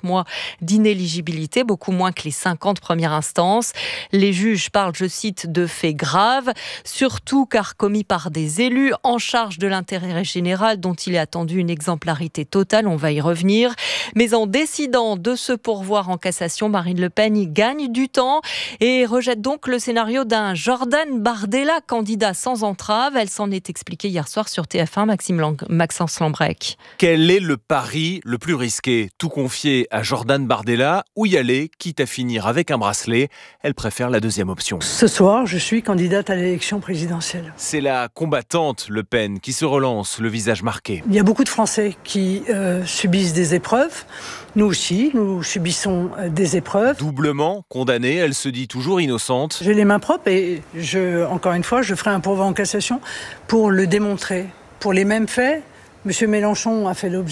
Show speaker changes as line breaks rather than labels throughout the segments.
mois d'inéligibilité, beaucoup moins que les 50 premières instances. Les juges parlent, je cite, de faits graves, surtout car commis par des élus en charge de l'intérêt général dont il est attendu une exemplarité totale, on va y revenir. Mais en décidant de se pourvoir en cassation, Marine Le Pen y gagne du temps et rejette donc le scénario d'un Jordan Bardella, candidat sans entrave. Elle s'en est expliquée hier soir sur TF1, Maxence Lambrec.
Quel est le pari le plus risqué ? Tout confier à Jordan Bardella ou y aller, quitte à finir avec un bracelet ? Elle préfère la deuxième option.
Ce soir, je suis candidate à l'élection présidentielle.
C'est la combattante Le Pen qui se relance, le visage marqué.
Il y a beaucoup de Français qui subissent des épreuves. Nous aussi, nous subissons des épreuves.
Doublement condamnée, elle se dit toujours innocente.
J'ai les mains propres et encore une fois, je ferai un pourvoi en cassation pour le démontrer. Pour les mêmes faits, M. Mélenchon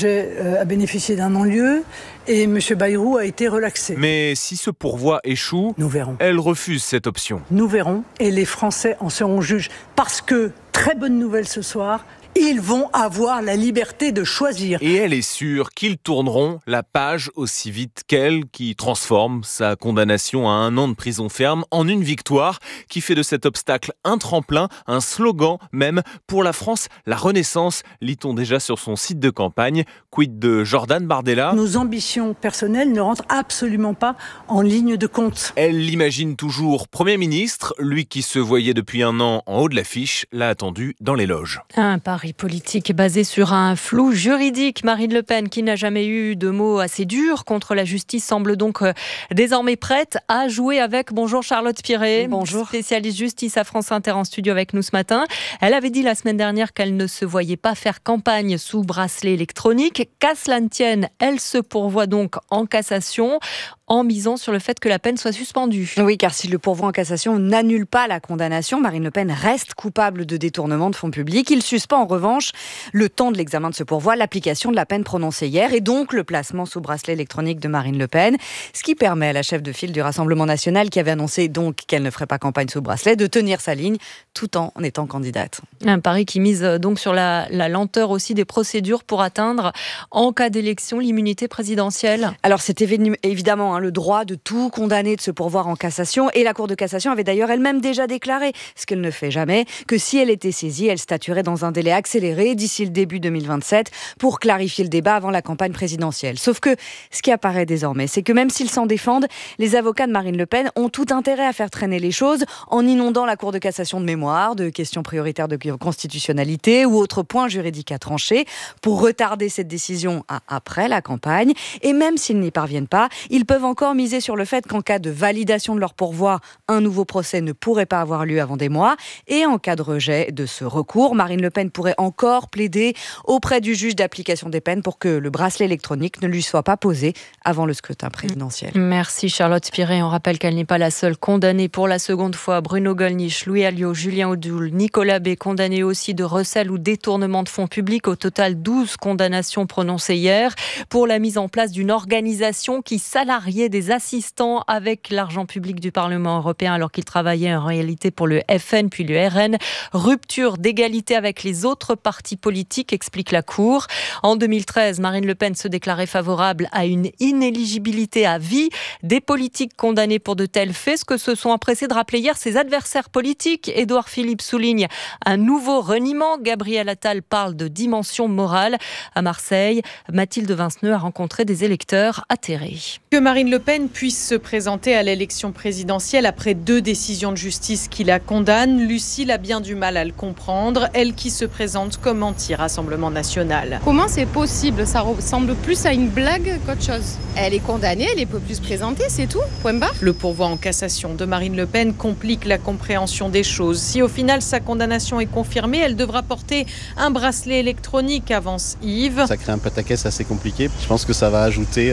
a bénéficié d'un non-lieu et M. Bayrou a été relaxé.
Mais si ce pourvoi échoue,
nous verrons.
Elle refuse cette option.
Nous verrons et les Français en seront juges. Parce que, très bonne nouvelle ce soir, ils vont avoir la liberté de choisir.
Et elle est sûre qu'ils tourneront la page aussi vite qu'elle, qui transforme sa condamnation à 1 an de prison ferme en une victoire, qui fait de cet obstacle un tremplin, un slogan même pour la France, la renaissance, lit-on déjà sur son site de campagne. Quid de Jordan Bardella ?
Nos ambitions personnelles ne rentrent absolument pas en ligne de compte.
Elle l'imagine toujours Premier ministre, lui qui se voyait depuis 1 an en haut de l'affiche, l'a attendu dans les loges.
Un pari politique basé sur un flou juridique. Marine Le Pen, qui n'a jamais eu de mots assez durs contre la justice, semble donc désormais prête à jouer avec. Bonjour Charlotte Piré.
Bonjour.
Spécialiste justice à France Inter en studio avec nous ce matin. Elle avait dit la semaine dernière qu'elle ne se voyait pas faire campagne sous bracelet électronique. Qu'à cela ne tienne, elle se pourvoit donc en cassation en misant sur le fait que la peine soit suspendue.
Oui, car si le pourvoi en cassation n'annule pas la condamnation, Marine Le Pen reste coupable de détournement de fonds publics. Il suspend en revanche, le temps de l'examen de ce pourvoi, l'application de la peine prononcée hier et donc le placement sous bracelet électronique de Marine Le Pen, ce qui permet à la chef de file du Rassemblement national, qui avait annoncé donc qu'elle ne ferait pas campagne sous bracelet, de tenir sa ligne tout en étant candidate.
Un pari qui mise donc sur la lenteur aussi des procédures pour atteindre, en cas d'élection, l'immunité présidentielle.
Alors c'est évidemment le droit de tout condamné de se pourvoir en cassation, et la Cour de cassation avait d'ailleurs elle-même déjà déclaré, ce qu'elle ne fait jamais, que si elle était saisie, elle statuerait dans un délai accéléré d'ici le début 2027 pour clarifier le débat avant la campagne présidentielle. Sauf que ce qui apparaît désormais, c'est que même s'ils s'en défendent, les avocats de Marine Le Pen ont tout intérêt à faire traîner les choses en inondant la Cour de cassation de mémoire, de questions prioritaires de constitutionnalité ou autres points juridiques à trancher pour retarder cette décision à après la campagne. Et même s'ils n'y parviennent pas, ils peuvent encore miser sur le fait qu'en cas de validation de leur pourvoi, un nouveau procès ne pourrait pas avoir lieu avant des mois. Et en cas de rejet de ce recours, Marine Le Pen pourrait encore plaider auprès du juge d'application des peines pour que le bracelet électronique ne lui soit pas posé avant le scrutin présidentiel.
Merci Charlotte Piré. On rappelle qu'elle n'est pas la seule condamnée pour la seconde fois. Bruno Gollnisch, Louis Alliot, Julien Audoul, Nicolas B, condamnés aussi de recel ou détournement de fonds publics. Au total, 12 condamnations prononcées hier pour la mise en place d'une organisation qui salariait des assistants avec l'argent public du Parlement européen alors qu'ils travaillaient en réalité pour le FN puis le RN. Rupture d'égalité avec les autres partis politiques, explique la Cour. En 2013, Marine Le Pen se déclarait favorable à une inéligibilité à vie des politiques condamnés pour de tels faits, ce que se sont empressés de rappeler hier ses adversaires politiques. Édouard Philippe souligne un nouveau reniement. Gabriel Attal parle de dimension morale. À Marseille, Mathilde Vinceneux a rencontré des électeurs atterrés.
Que Marine Le Pen puisse se présenter à l'élection présidentielle après 2 décisions de justice qui la condamnent, Lucille a bien du mal à le comprendre, elle qui se présente comme anti-Rassemblement national.
Comment c'est possible ? Ça ressemble plus à une blague qu'autre chose. Elle est condamnée, elle ne peut plus se présenter, c'est tout, point barre.
Le pourvoi en cassation de Marine Le Pen complique la compréhension des choses. Si au final sa condamnation est confirmée, elle devra porter un bracelet électronique, avance Yves.
Ça crée un pataquès assez compliqué. Je pense que ça va ajouter...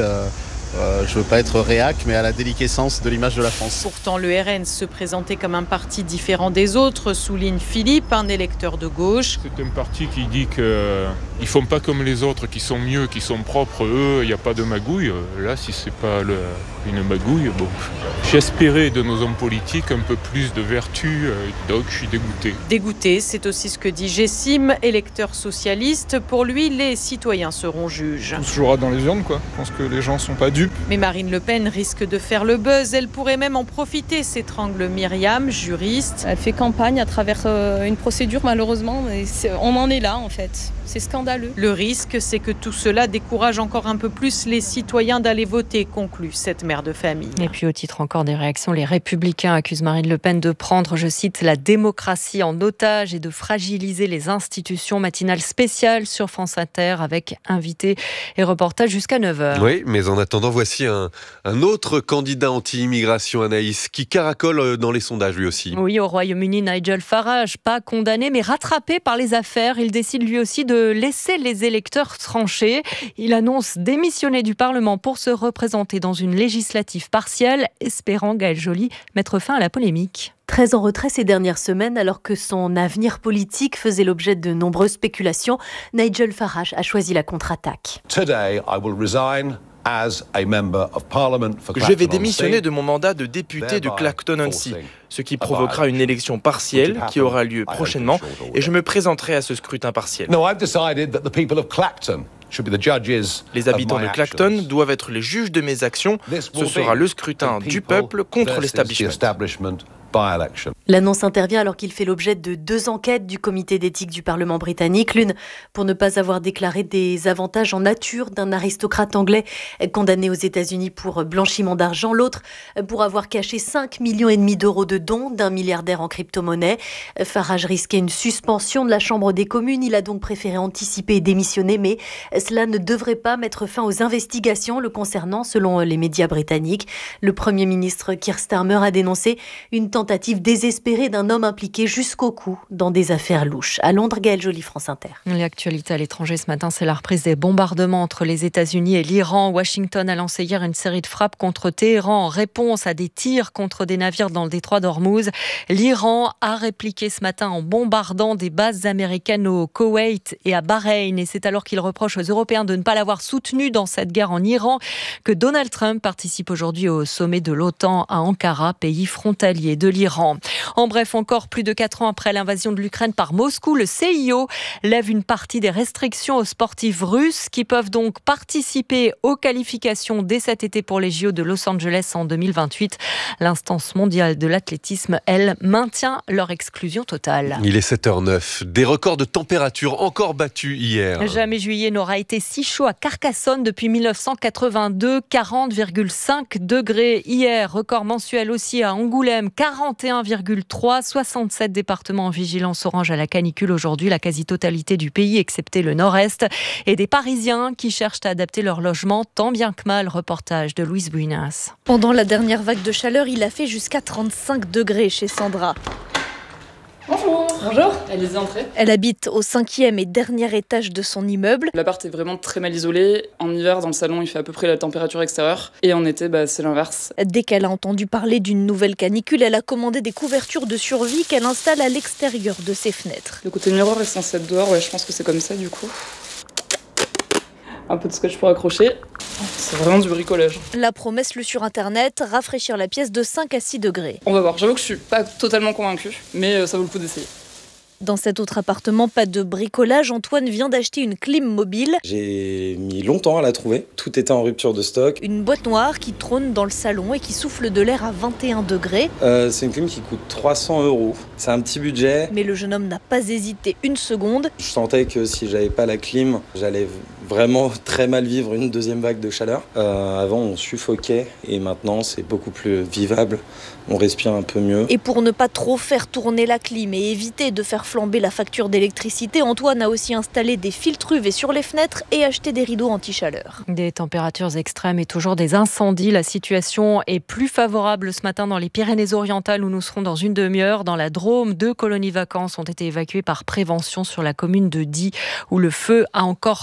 je veux pas être réac, mais à la déliquescence de l'image de la France.
Pourtant, le RN se présentait comme un parti différent des autres, souligne Philippe, un électeur de gauche.
C'est un parti qui dit qu'il Ils font pas comme les autres qui sont mieux, qui sont propres. Eux, il n'y a pas de magouille. Là, si c'est pas une magouille, bon. J'espérais de nos hommes politiques un peu plus de vertu, donc je suis dégoûté.
Dégoûté, c'est aussi ce que dit Gessim, électeur socialiste. Pour lui, les citoyens seront juges.
Tout se jouera dans les urnes, quoi. Je pense que les gens sont pas dupes.
Mais Marine Le Pen risque de faire le buzz. Elle pourrait même en profiter, s'étrangle Myriam, juriste.
Elle fait campagne à travers une procédure, malheureusement. Et on en est là, en fait. C'est scandaleux.
Le risque, c'est que tout cela décourage encore un peu plus les citoyens d'aller voter, conclut cette mère de famille.
Et puis au titre encore des réactions, les Républicains accusent Marine Le Pen de prendre, je cite, la démocratie en otage et de fragiliser les institutions. Matinale spéciale sur France Inter avec invités et reportage jusqu'à 9h.
Oui, mais en attendant, voici un autre candidat anti-immigration, Anaïs, qui caracole dans les sondages lui aussi.
Oui, au Royaume-Uni, Nigel Farage, pas condamné mais rattrapé par les affaires. Il décide lui aussi de laisser les électeurs trancher. Il annonce démissionner du Parlement pour se représenter dans une législative partielle, espérant, Gaëlle Joly, mettre fin à la polémique.
Très en retrait ces dernières semaines, alors que son avenir politique faisait l'objet de nombreuses spéculations, Nigel Farage a choisi la contre-attaque.
Je vais démissionner de mon mandat de député de Clacton-on-Sea, ce qui provoquera une élection partielle qui aura lieu prochainement et je me présenterai à ce scrutin partiel. Les habitants de Clacton doivent être les juges de mes actions. Ce sera le scrutin du peuple contre l'establishment.
L'annonce intervient alors qu'il fait l'objet de 2 enquêtes du comité d'éthique du Parlement britannique. L'une pour ne pas avoir déclaré des avantages en nature d'un aristocrate anglais condamné aux États-Unis pour blanchiment d'argent. L'autre pour avoir caché 5,5 millions d'euros de dons d'un milliardaire en crypto-monnaie. Farage risquait une suspension de la Chambre des communes. Il a donc préféré anticiper et démissionner, mais cela ne devrait pas mettre fin aux investigations le concernant, selon les médias britanniques. Le Premier ministre Keir Starmer a dénoncé une tentative désespérée d'un homme impliqué jusqu'au cou dans des affaires louches. À Londres, Gaëlle Joly, France Inter.
L'actualité à l'étranger ce matin, c'est la reprise des bombardements entre les États-Unis et l'Iran. Washington a lancé hier une série de frappes contre Téhéran en réponse à des tirs contre des navires dans le détroit d'Ormuz. L'Iran a répliqué ce matin en bombardant des bases américaines au Koweït et à Bahreïn. Et c'est alors qu'il reproche aux Européens de ne pas l'avoir soutenu dans cette guerre en Iran que Donald Trump participe aujourd'hui au sommet de l'OTAN à Ankara, pays frontalier de l'Iran. En bref, encore plus de 4 ans après l'invasion de l'Ukraine par Moscou, le CIO lève une partie des restrictions aux sportifs russes qui peuvent donc participer aux qualifications dès cet été pour les JO de Los Angeles en 2028. L'instance mondiale de l'athlétisme, elle, maintient leur exclusion totale.
Il est 7h09. Des records de température encore battus hier.
Jamais juillet n'aura été si chaud à Carcassonne depuis 1982. 40,5 degrés hier. Record mensuel aussi à Angoulême. 41,3, 67 départements en vigilance orange à la canicule aujourd'hui, la quasi-totalité du pays, excepté le nord-est, et des Parisiens qui cherchent à adapter leur logement tant bien que mal. Reportage de Louise Buinas.
Pendant la dernière vague de chaleur, il a fait jusqu'à 35 degrés chez Sandra.
Bonjour.
Bonjour.
Allez-y, entrez.
Elle habite au 5e et dernier étage de son immeuble.
L'appart est vraiment très mal isolé. En hiver, dans le salon, il fait à peu près la température extérieure. Et en été, c'est l'inverse.
Dès qu'elle a entendu parler d'une nouvelle canicule, elle a commandé des couvertures de survie qu'elle installe à l'extérieur de ses fenêtres.
Le côté miroir est censé être dehors, je pense que c'est comme ça du coup. Un peu de scotch pour accrocher. C'est vraiment du bricolage.
La promesse lue sur internet, rafraîchir la pièce de 5 à 6 degrés.
On va voir, j'avoue que je suis pas totalement convaincue, mais ça vaut le coup d'essayer.
Dans cet autre appartement, pas de bricolage. Antoine vient d'acheter une clim mobile.
J'ai mis longtemps à la trouver. Tout était en rupture de stock.
Une boîte noire qui trône dans le salon et qui souffle de l'air à 21 degrés.
C'est une clim qui coûte 300 €. C'est un petit budget.
Mais le jeune homme n'a pas hésité une seconde.
Je sentais que si j'avais pas la clim, j'allais vraiment très mal vivre une deuxième vague de chaleur. Avant, on suffoquait et maintenant, c'est beaucoup plus vivable. On respire un peu mieux.
Et pour ne pas trop faire tourner la clim et éviter de faire flamber la facture d'électricité, Antoine a aussi installé des filtres UV sur les fenêtres et acheté des rideaux anti-chaleur.
Des températures extrêmes et toujours des incendies. La situation est plus favorable ce matin dans les Pyrénées-Orientales où nous serons dans une demi-heure. Dans la Drôme, 2 colonies vacances ont été évacuées par prévention sur la commune de Die où le feu a encore progressé.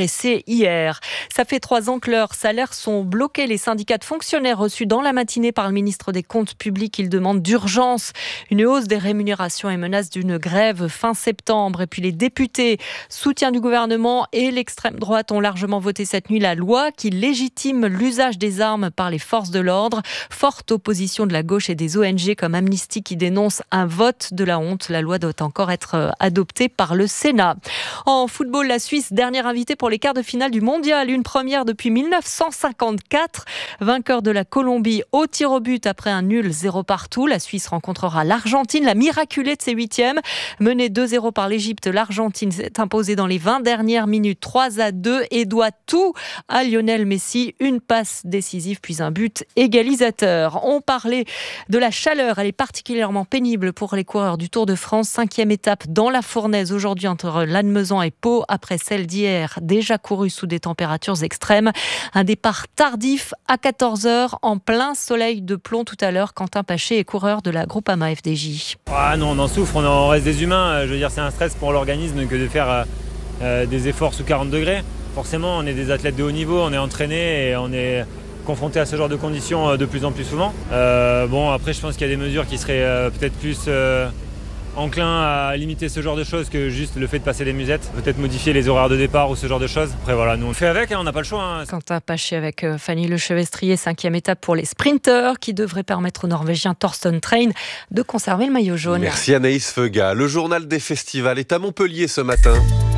adressé hier. Ça fait 3 ans que leurs salaires sont bloqués. Les syndicats de fonctionnaires reçus dans la matinée par le ministre des Comptes publics, ils demandent d'urgence une hausse des rémunérations et menacent d'une grève fin septembre. Et puis les députés, soutien du gouvernement et l'extrême droite ont largement voté cette nuit la loi qui légitime l'usage des armes par les forces de l'ordre. Forte opposition de la gauche et des ONG comme Amnesty qui dénoncent un vote de la honte. La loi doit encore être adoptée par le Sénat. En football, la Suisse, dernière invitée pour les quarts de finale du mondial. Une première depuis 1954. Vainqueur de la Colombie au tir au but après un nul 0 partout. La Suisse rencontrera l'Argentine, la miraculée de ses huitièmes. Menée 2-0 par l'Égypte, l'Argentine s'est imposée dans les 20 dernières minutes 3-2 et doit tout à Lionel Messi. Une passe décisive puis un but égalisateur. On parlait de la chaleur. Elle est particulièrement pénible pour les coureurs du Tour de France. 5e étape dans la fournaise aujourd'hui entre Lannemezan et Pau après celle d'hier déjà courue sous des températures extrêmes. Un départ tardif à 14h en plein soleil de plomb tout à l'heure. Quentin Paché est coureur de la Groupama FDJ.
Ah non, on en souffre, on reste des humains. Je veux dire, c'est un stress pour l'organisme que de faire des efforts sous 40 degrés. Forcément, on est des athlètes de haut niveau, on est entraînés et on est confrontés à ce genre de conditions de plus en plus souvent. Après, je pense qu'il y a des mesures qui seraient peut-être plus enclin à limiter ce genre de choses que juste le fait de passer des musettes, peut-être modifier les horaires de départ ou ce genre de choses. Après voilà, nous on le fait avec, on n'a pas le choix.
Quentin Paché avec Fanny Lechevestrier, 5e étape pour les sprinteurs qui devrait permettre au Norvégien Thorsten Train de conserver le maillot jaune.
Merci Anaïs Feuga. Le journal des festivals est à Montpellier ce matin.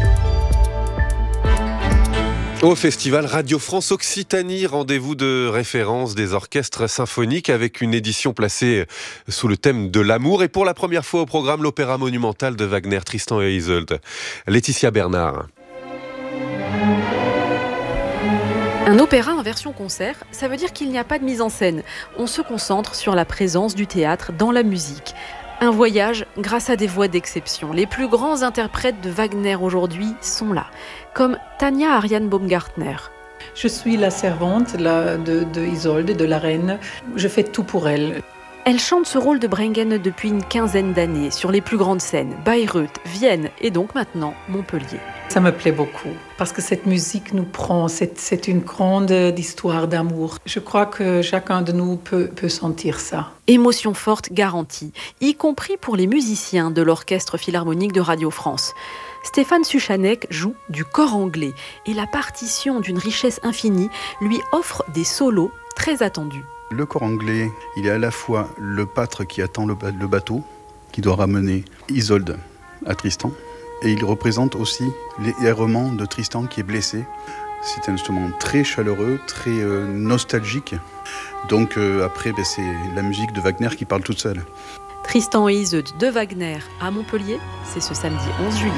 Au festival Radio France Occitanie, rendez-vous de référence des orchestres symphoniques avec une édition placée sous le thème de l'amour. Et pour la première fois au programme, l'opéra monumental de Wagner, Tristan et Isolde. Laetitia Bernard.
Un opéra en version concert, ça veut dire qu'il n'y a pas de mise en scène. On se concentre sur la présence du théâtre dans la musique. Un voyage grâce à des voix d'exception. Les plus grands interprètes de Wagner aujourd'hui sont là, comme Tania Ariane Baumgartner.
Je suis la servante de Isolde, de la reine. Je fais tout pour elle.
Elle chante ce rôle de Brengen depuis une quinzaine d'années, sur les plus grandes scènes, Bayreuth, Vienne et donc maintenant Montpellier.
Ça me plaît beaucoup, parce que cette musique nous prend, c'est une grande histoire d'amour. Je crois que chacun de nous peut sentir ça.
Émotion forte garantie, y compris pour les musiciens de l'Orchestre Philharmonique de Radio France. Stéphane Suchanek joue du cor anglais et la partition d'une richesse infinie lui offre des solos très attendus.
Le cor anglais, il est à la fois le pâtre qui attend le bateau, qui doit ramener Isolde à Tristan, et il représente aussi l'errement de Tristan qui est blessé. C'est un instrument très chaleureux, très nostalgique. Donc après, c'est la musique de Wagner qui parle toute seule.
Tristan et Isolde de Wagner à Montpellier, c'est ce samedi 11 juillet.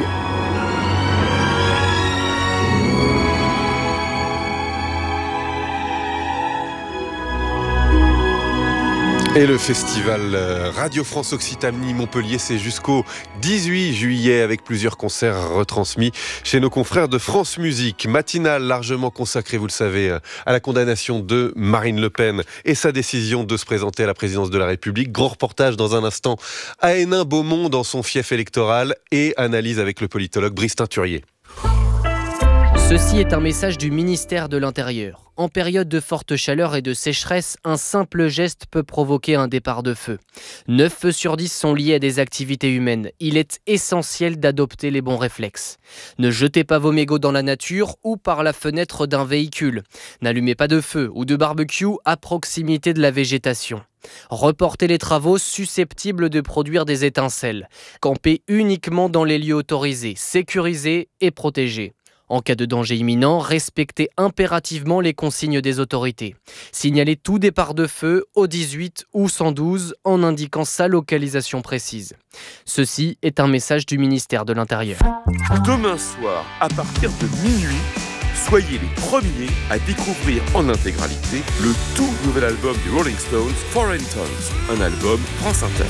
Et le festival Radio France Occitanie Montpellier, c'est jusqu'au 18 juillet avec plusieurs concerts retransmis chez nos confrères de France Musique. Matinale largement consacrée, vous le savez, à la condamnation de Marine Le Pen et sa décision de se présenter à la présidence de la République. Grand reportage dans un instant à Hénin-Beaumont dans son fief électoral et analyse avec le politologue Brice Teinturier.
Ceci est un message du ministère de l'Intérieur. En période de forte chaleur et de sécheresse, un simple geste peut provoquer un départ de feu. 9 feux sur 10 sont liés à des activités humaines. Il est essentiel d'adopter les bons réflexes. Ne jetez pas vos mégots dans la nature ou par la fenêtre d'un véhicule. N'allumez pas de feu ou de barbecue à proximité de la végétation. Reportez les travaux susceptibles de produire des étincelles. Campez uniquement dans les lieux autorisés, sécurisés et protégés. En cas de danger imminent, respectez impérativement les consignes des autorités. Signalez tout départ de feu au 18 ou 112 en indiquant sa localisation précise. Ceci est un message du ministère de l'Intérieur.
Demain soir, à partir de minuit, soyez les premiers à découvrir en intégralité le tout nouvel album des Rolling Stones, Foreign Tongues, un album France Inter.